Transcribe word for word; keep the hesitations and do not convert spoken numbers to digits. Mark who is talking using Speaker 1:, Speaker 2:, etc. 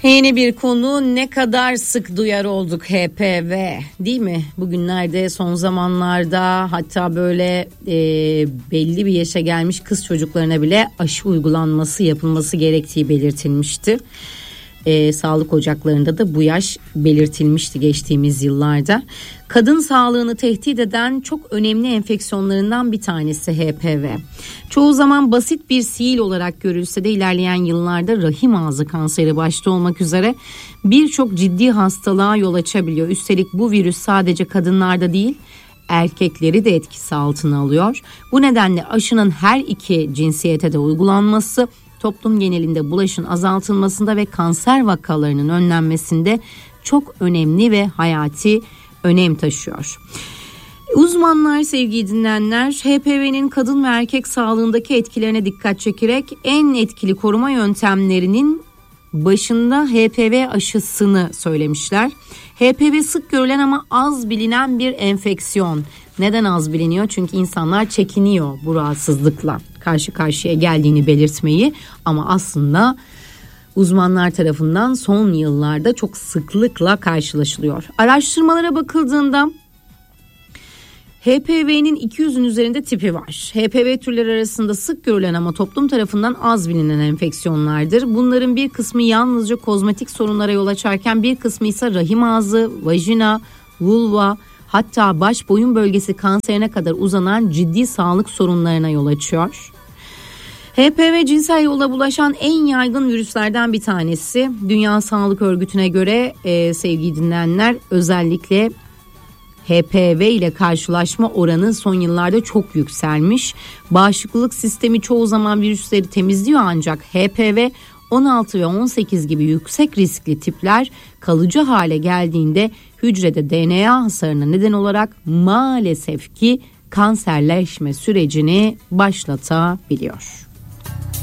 Speaker 1: Yeni bir konu, ne kadar sık duyar olduk H P V, değil mi? Bugünlerde, son zamanlarda hatta böyle e, belli bir yaşa gelmiş kız çocuklarına bile aşı uygulanması yapılması gerektiği belirtilmişti. E, sağlık ocaklarında da bu yaş belirtilmişti geçtiğimiz yıllarda. Kadın sağlığını tehdit eden çok önemli enfeksiyonlarından bir tanesi H P V. Çoğu zaman basit bir sihir olarak görülse de ilerleyen yıllarda rahim ağzı kanseri başta olmak üzere birçok ciddi hastalığa yol açabiliyor. Üstelik bu virüs sadece kadınlarda değil, erkekleri de etkisi altına alıyor. Bu nedenle aşının her iki cinsiyete de uygulanması toplum genelinde bulaşın azaltılmasında ve kanser vakalarının önlenmesinde çok önemli ve hayati önem taşıyor. Uzmanlar, sevgili dinleyenler, H P V'nin kadın ve erkek sağlığındaki etkilerine dikkat çekerek en etkili koruma yöntemlerinin başında H P V aşısını söylemişler. H P V sık görülen ama az bilinen bir enfeksiyon. Neden az biliniyor? Çünkü insanlar çekiniyor bu rahatsızlıkla karşı karşıya geldiğini belirtmeyi, ama aslında uzmanlar tarafından son yıllarda çok sıklıkla karşılaşılıyor. Araştırmalara bakıldığında H P V'nin iki yüzün üzerinde tipi var. H P V türleri arasında sık görülen ama toplum tarafından az bilinen enfeksiyonlardır. Bunların bir kısmı yalnızca kozmetik sorunlara yol açarken bir kısmı ise rahim ağzı, vajina, vulva, hatta baş boyun bölgesi kanserine kadar uzanan ciddi sağlık sorunlarına yol açıyor. H P V cinsel yolla bulaşan en yaygın virüslerden bir tanesi. Dünya Sağlık Örgütü'ne göre e, sevgili dinleyenler, özellikle H P V ile karşılaşma oranı son yıllarda çok yükselmiş. Bağışıklık sistemi çoğu zaman virüsleri temizliyor, ancak H P V on altı ve on sekiz gibi yüksek riskli tipler kalıcı hale geldiğinde hücrede D N A hasarına neden olarak maalesef ki kanserleşme sürecini başlatabiliyor.